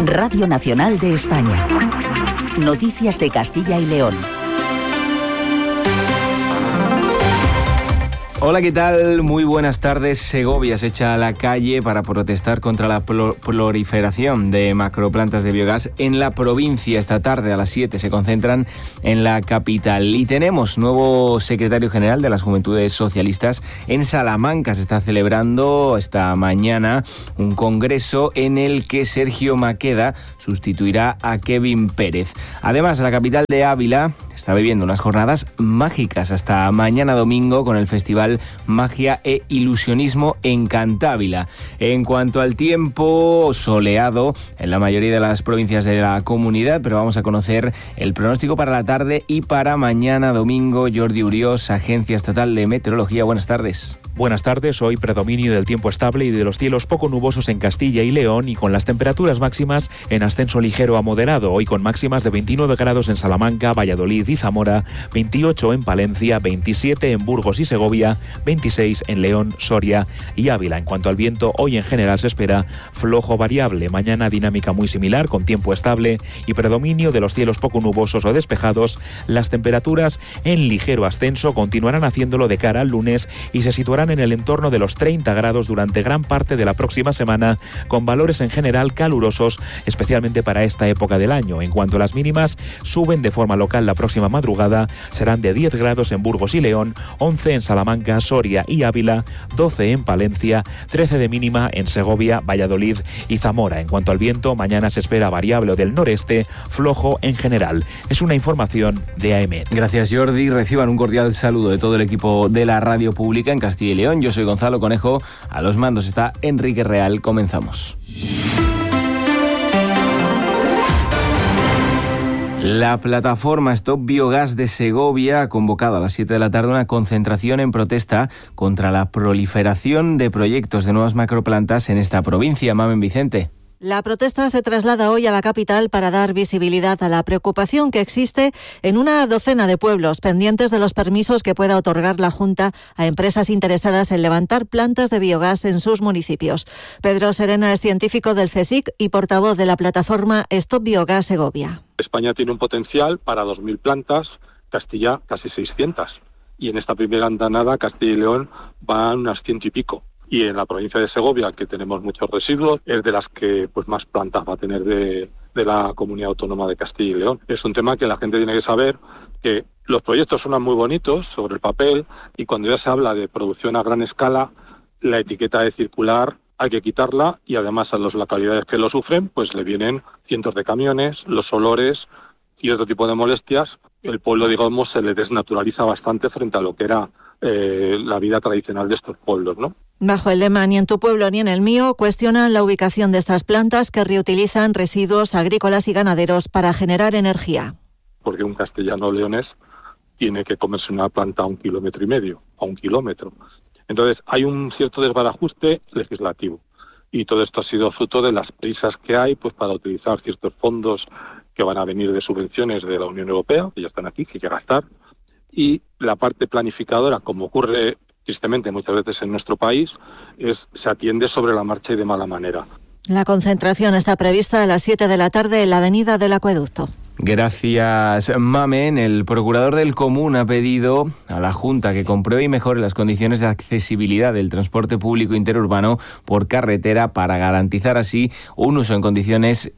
Radio Nacional de España. Noticias de Castilla y León. Hola, ¿qué tal? Muy buenas tardes. Segovia se echa a la calle para protestar contra la proliferación de macroplantas de biogás en la provincia. Esta tarde a las 7 se concentran en la capital. Y tenemos nuevo secretario general de las Juventudes Socialistas en Salamanca. Se está celebrando esta mañana un congreso en el que Sergio Maqueda sustituirá a Kevin Pérez. Además, la capital de Ávila está viviendo unas jornadas mágicas hasta mañana domingo con el festival Magia e Ilusionismo en Cantávila. En cuanto al tiempo, soleado en la mayoría de las provincias de la comunidad, pero vamos a conocer el pronóstico para la tarde y para mañana domingo. Jordi Uriós, Agencia Estatal de Meteorología, buenas tardes. Buenas tardes, hoy predominio del tiempo estable y de los cielos poco nubosos en Castilla y León y con las temperaturas máximas en ascenso ligero a moderado, hoy con máximas de 29 grados en Salamanca, Valladolid y Zamora, 28 en Palencia, 27 en Burgos y Segovia, 26 en León, Soria y Ávila. En cuanto al viento, hoy en general se espera flojo variable, mañana dinámica muy similar con tiempo estable y predominio de los cielos poco nubosos o despejados. Las temperaturas en ligero ascenso continuarán haciéndolo de cara al lunes y se situarán en el entorno de los 30 grados durante gran parte de la próxima semana, con valores en general calurosos, especialmente para esta época del año. En cuanto a las mínimas, suben de forma local la próxima madrugada, serán de 10 grados en Burgos y León, 11 en Salamanca, Soria y Ávila, 12 en Palencia, 13 de mínima en Segovia, Valladolid y Zamora. En cuanto al viento, mañana se espera variable o del noreste, flojo en general. Es una información de AEMET. Gracias, Jordi. Reciban un cordial saludo de todo el equipo de la Radio Pública en Castilla y León. Yo soy Gonzalo Conejo, a los mandos está Enrique Real. Comenzamos. La plataforma Stop Biogás de Segovia ha convocado a las 7 de la tarde una concentración en protesta contra la proliferación de proyectos de nuevas macroplantas en esta provincia. Mamen Vicente. La protesta se traslada hoy a la capital para dar visibilidad a la preocupación que existe en una docena de pueblos pendientes de los permisos que pueda otorgar la Junta a empresas interesadas en levantar plantas de biogás en sus municipios. Pedro Serena es científico del CSIC y portavoz de la plataforma Stop Biogás Segovia. España tiene un potencial para 2.000 plantas, Castilla casi 600. Y en esta primera andanada Castilla y León van unas 100 y pico. Y en la provincia de Segovia, que tenemos muchos residuos, es de las que pues más plantas va a tener de la comunidad autónoma de Castilla y León. Es un tema que la gente tiene que saber, que los proyectos suenan muy bonitos sobre el papel y cuando ya se habla de producción a gran escala, la etiqueta de circular hay que quitarla y además a las localidades que lo sufren pues le vienen cientos de camiones, los olores y otro tipo de molestias. El pueblo, digamos, se le desnaturaliza bastante frente a lo que era la vida tradicional de estos pueblos, ¿no? Bajo el lema "Ni en tu pueblo ni en el mío", cuestionan la ubicación de estas plantas que reutilizan residuos agrícolas y ganaderos para generar energía. Porque un castellano leonés tiene que comerse una planta a 1,5 kilómetros, a 1 kilómetro. Entonces hay un cierto desbarajuste legislativo y todo esto ha sido fruto de las prisas que hay pues para utilizar ciertos fondos que van a venir de subvenciones de la Unión Europea, que ya están aquí, que hay que gastar, y la parte planificadora, como ocurre tristemente muchas veces en nuestro país, se atiende sobre la marcha y de mala manera. La concentración está prevista a las 7 de la tarde en la avenida del Acueducto. Gracias, Mamen. El procurador del Común ha pedido a la Junta que compruebe y mejore las condiciones de accesibilidad del transporte público interurbano por carretera para garantizar así un uso en condiciones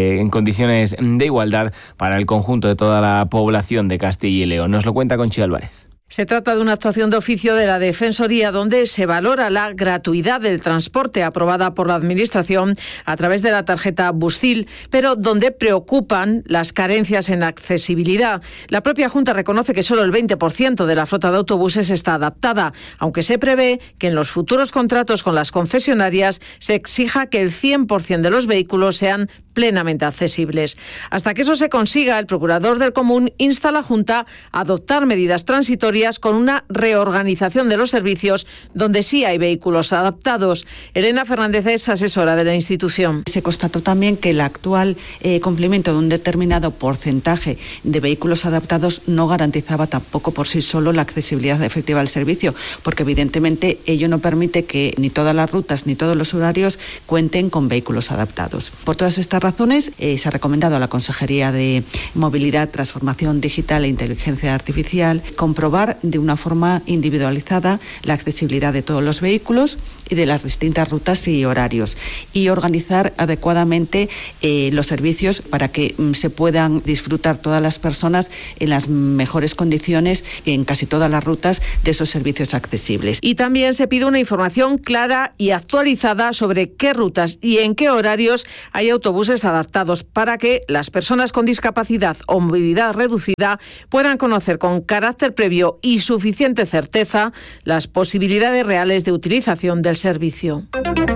de igualdad para el conjunto de toda la población de Castilla y León. Nos lo cuenta Conchi Álvarez. Se trata de una actuación de oficio de la Defensoría donde se valora la gratuidad del transporte aprobada por la Administración a través de la tarjeta Buscil, pero donde preocupan las carencias en accesibilidad. La propia Junta reconoce que solo el 20% de la flota de autobuses está adaptada, aunque se prevé que en los futuros contratos con las concesionarias se exija que el 100% de los vehículos sean plenamente accesibles. Hasta que eso se consiga, el procurador del Común insta a la Junta a adoptar medidas transitorias con una reorganización de los servicios donde sí hay vehículos adaptados. Elena Fernández es asesora de la institución. Se constató también que el actual cumplimiento de un determinado porcentaje de vehículos adaptados no garantizaba tampoco por sí solo la accesibilidad efectiva del servicio, porque evidentemente ello no permite que ni todas las rutas ni todos los horarios cuenten con vehículos adaptados. Por todas estas razones se ha recomendado a la Consejería de Movilidad, Transformación Digital e Inteligencia Artificial comprobar de una forma individualizada la accesibilidad de todos los vehículos y de las distintas rutas y horarios, y organizar adecuadamente los servicios para que se puedan disfrutar todas las personas en las mejores condiciones en casi todas las rutas de esos servicios accesibles. Y también se pide una información clara y actualizada sobre qué rutas y en qué horarios hay autobuses adaptados para que las personas con discapacidad o movilidad reducida puedan conocer con carácter previo y suficiente certeza las posibilidades reales de utilización del servicio.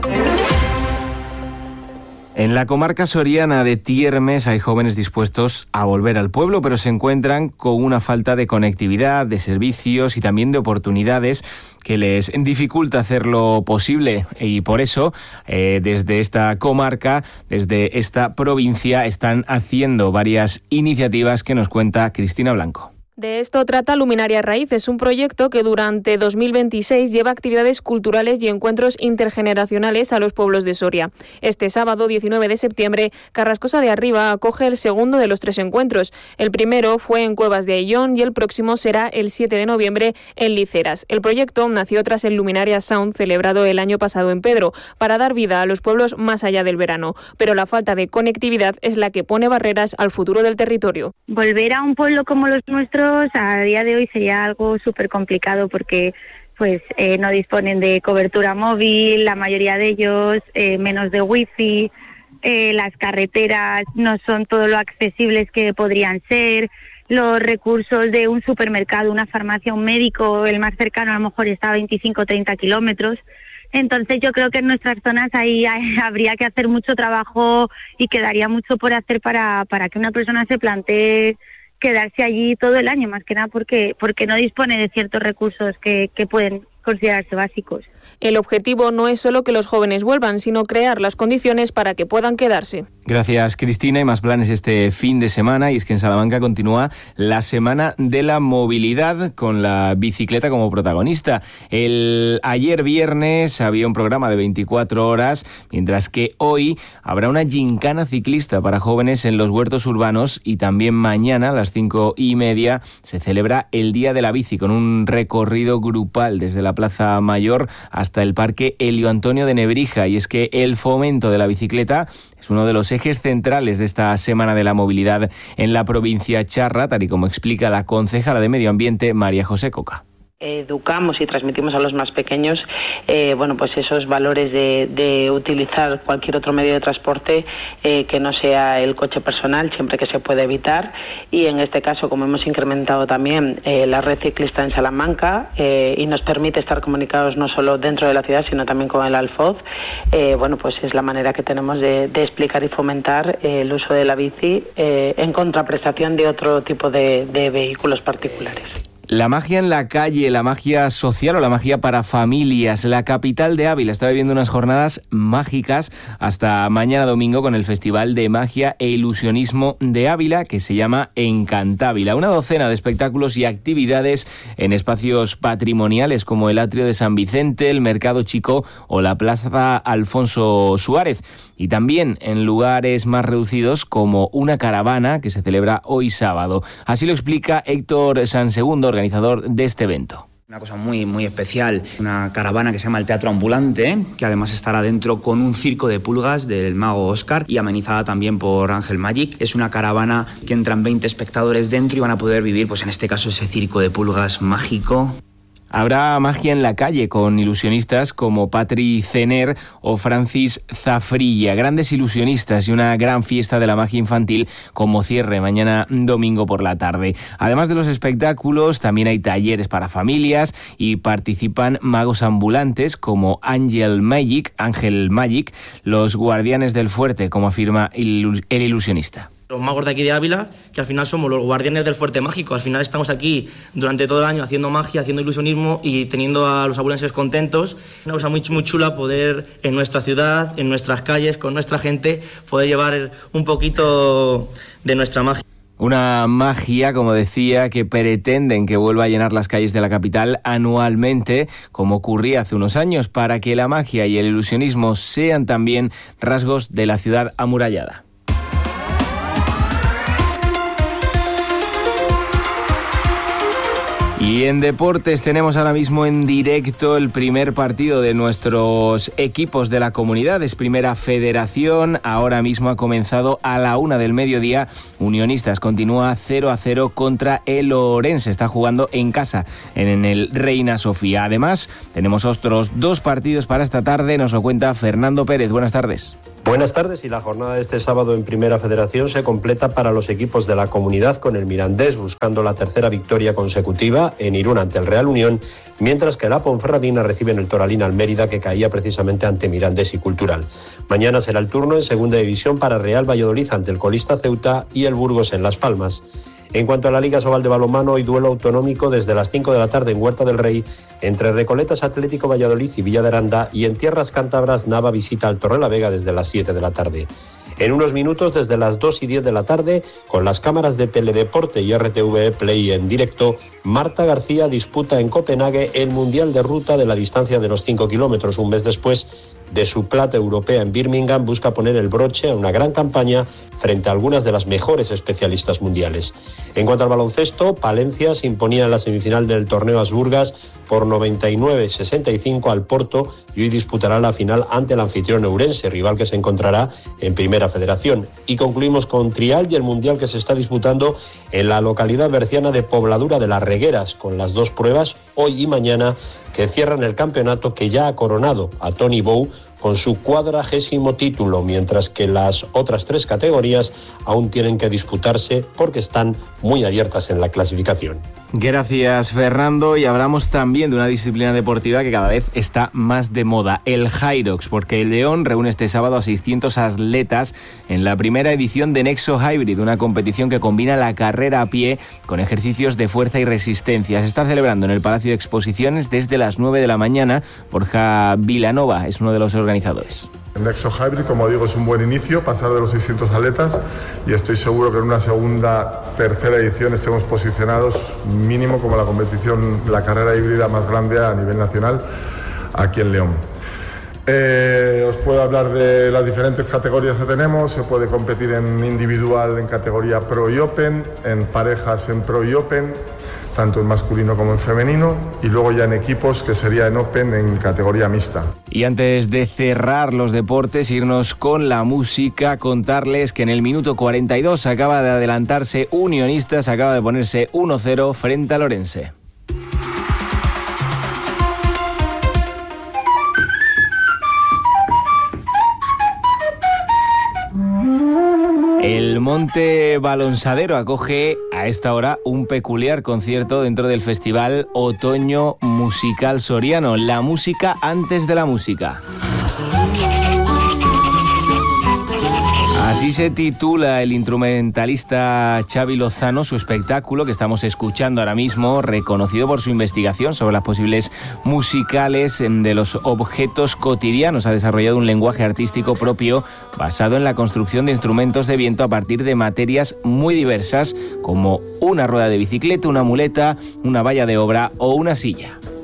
En la comarca soriana de Tiermes hay jóvenes dispuestos a volver al pueblo, pero se encuentran con una falta de conectividad, de servicios y también de oportunidades que les dificulta hacerlo posible. Y por eso, desde esta comarca, desde esta provincia, están haciendo varias iniciativas que nos cuenta Cristina Blanco. De esto trata Luminaria Raíces, un proyecto que durante 2026 lleva actividades culturales y encuentros intergeneracionales a los pueblos de Soria. Este sábado 19 de septiembre, Carrascosa de Arriba acoge el segundo de los 3 encuentros. El primero fue en Cuevas de Ayllón y el próximo será el 7 de noviembre en Liceras. El proyecto nació tras el Luminaria Sound celebrado el año pasado en Pedro, para dar vida a los pueblos más allá del verano. Pero la falta de conectividad es la que pone barreras al futuro del territorio. Volver a un pueblo como los nuestros a día de hoy sería algo súper complicado porque no disponen de cobertura móvil, la mayoría de ellos, menos de wifi, las carreteras no son todo lo accesibles que podrían ser, los recursos de un supermercado, una farmacia, un médico, el más cercano a lo mejor está a 25 o 30 kilómetros. Entonces yo creo que en nuestras zonas ahí habría que hacer mucho trabajo y quedaría mucho por hacer para que una persona se plantee quedarse allí todo el año, más que nada porque no dispone de ciertos recursos que pueden considerarse básicos. El objetivo no es solo que los jóvenes vuelvan, sino crear las condiciones para que puedan quedarse. Gracias, Cristina. Y más planes este fin de semana, y es que en Salamanca continúa la Semana de la Movilidad con la bicicleta como protagonista. Ayer viernes había un programa de 24 horas, mientras que hoy habrá una gincana ciclista para jóvenes en los huertos urbanos, y también mañana a las 5:30 se celebra el Día de la Bici con un recorrido grupal desde la Plaza Mayor hasta el Parque Elio Antonio de Nebrija. Y es que el fomento de la bicicleta es uno de los ejes centrales de esta Semana de la Movilidad en la provincia charra, tal y como explica la concejala de Medio Ambiente, María José Coca. Educamos y transmitimos a los más pequeños pues esos valores de utilizar cualquier otro medio de transporte que no sea el coche personal, siempre que se pueda evitar. Y en este caso, como hemos incrementado también la red ciclista en Salamanca y nos permite estar comunicados no solo dentro de la ciudad, sino también con el Alfoz, pues es la manera que tenemos de explicar y fomentar el uso de la bici en contraprestación de otro tipo de vehículos particulares. La magia en la calle, la magia social o la magia para familias. La capital de Ávila está viviendo unas jornadas mágicas hasta mañana domingo con el Festival de Magia e Ilusionismo de Ávila, que se llama Encantávila. Una docena de espectáculos y actividades en espacios patrimoniales como el Atrio de San Vicente, el Mercado Chico o la Plaza Alfonso Suárez. Y también en lugares más reducidos como una caravana que se celebra hoy sábado. Así lo explica Héctor Sansegundo, organizador de este evento. Una cosa muy, muy especial, una caravana que se llama el Teatro Ambulante, que además estará dentro con un circo de pulgas del mago Oscar y amenizada también por Ángel Magic. Es una caravana que entran 20 espectadores dentro y van a poder vivir, pues en este caso, ese circo de pulgas mágico. Habrá magia en la calle con ilusionistas como Patri Cener o Francis Zafrilla, grandes ilusionistas, y una gran fiesta de la magia infantil como cierre mañana domingo por la tarde. Además de los espectáculos, también hay talleres para familias y participan magos ambulantes como Ángel Magic, los guardianes del fuerte, como afirma el ilusionista. Los magos de aquí de Ávila, que al final somos los guardianes del fuerte mágico. Al final estamos aquí durante todo el año haciendo magia, haciendo ilusionismo y teniendo a los abulenses contentos. Una cosa muy, muy chula poder en nuestra ciudad, en nuestras calles, con nuestra gente, poder llevar un poquito de nuestra magia. Una magia, como decía, que pretenden que vuelva a llenar las calles de la capital anualmente, como ocurría hace unos años, para que la magia y el ilusionismo sean también rasgos de la ciudad amurallada. Y en deportes tenemos ahora mismo en directo el primer partido de nuestros equipos de la comunidad. Es Primera Federación, ahora mismo ha comenzado a la 1 del mediodía. Unionistas continúa 0-0 contra el Orense. Está jugando en casa, en el Reina Sofía. Además, tenemos otros 2 partidos para esta tarde. Nos lo cuenta Fernando Pérez. Buenas tardes. Buenas tardes, y la jornada de este sábado en Primera Federación se completa para los equipos de la comunidad, con el Mirandés buscando la tercera victoria consecutiva en Irún ante el Real Unión, mientras que la Ponferradina recibe en el Toralín al Mérida, que caía precisamente ante Mirandés y Cultural. Mañana será el turno en Segunda División para Real Valladolid ante el colista Ceuta y el Burgos en Las Palmas. En cuanto a la Liga Sobal de balonmano, hoy duelo autonómico desde las 5 de la tarde en Huerta del Rey entre Recoletas Atlético Valladolid y Villa de Aranda, y en tierras cántabras Nava visita al Torrelavega desde las 7 de la tarde. En unos minutos, desde las 2 y 10 de la tarde, con las cámaras de Teledeporte y RTVE Play en directo, Marta García disputa en Copenhague el Mundial de Ruta de la distancia de los 5 kilómetros. Un mes después de su plata europea en Birmingham, busca poner el broche a una gran campaña frente a algunas de las mejores especialistas mundiales. En cuanto al baloncesto, Palencia se imponía en la semifinal del torneo Asburgas por 99-65 al Porto, y hoy disputará la final ante el anfitrión Ourense, rival que se encontrará en Primera Federación. Y concluimos con Trial y el Mundial que se está disputando en la localidad berciana de Pobladura de las Regueras, con las 2 pruebas, hoy y mañana, que cierran el campeonato, que ya ha coronado a Tony Bou con su 40º título, mientras que las otras 3 categorías aún tienen que disputarse porque están muy abiertas en la clasificación. Gracias, Fernando. Y hablamos también de una disciplina deportiva que cada vez está más de moda, el Hyrox, porque el León reúne este sábado a 600 atletas en la primera edición de Nexo Hybrid, una competición que combina la carrera a pie con ejercicios de fuerza y resistencia. Se está celebrando en el Palacio de Exposiciones desde las 9 de la mañana. Borja Vilanova es uno de los organizadores. El Nexo Hybrid, como digo, es un buen inicio, pasar de los 600 atletas, y estoy seguro que en una segunda, tercera edición estemos posicionados mínimo como la competición, la carrera híbrida más grande a nivel nacional aquí en León. Os puedo hablar de las diferentes categorías que tenemos. Se puede competir en individual en categoría Pro y Open, en parejas en Pro y Open, tanto en masculino como en femenino, y luego ya en equipos, que sería en Open en categoría mixta. Y antes de cerrar los deportes, irnos con la música, contarles que en el minuto 42 acaba de adelantarse Unionistas, acaba de ponerse 1-0 frente al Orense. El Monte Balonsadero acoge a esta hora un peculiar concierto dentro del Festival Otoño Musical Soriano, la música antes de la música. Así se titula el instrumentalista Xavi Lozano su espectáculo que estamos escuchando ahora mismo, reconocido por su investigación sobre las posibles musicales de los objetos cotidianos. Ha desarrollado un lenguaje artístico propio basado en la construcción de instrumentos de viento a partir de materias muy diversas, como una rueda de bicicleta, una muleta, una valla de obra o una silla.